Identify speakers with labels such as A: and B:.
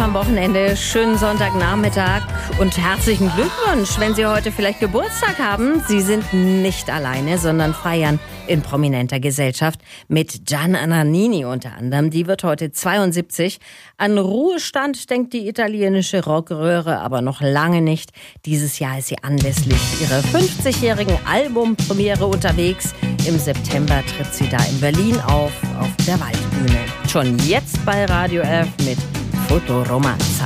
A: am Wochenende. Schönen Sonntagnachmittag und herzlichen Glückwunsch, wenn Sie heute vielleicht Geburtstag haben. Sie sind nicht alleine, sondern feiern in prominenter Gesellschaft mit Gianna Nannini unter anderem. Die wird heute 72. An Ruhestand denkt die italienische Rockröhre aber noch lange nicht. Dieses Jahr ist sie anlässlich ihrer 50-jährigen Albumpremiere unterwegs. Im September tritt sie da in Berlin auf der Waldbühne. Schon jetzt bei Radio F mit Fotoromanza.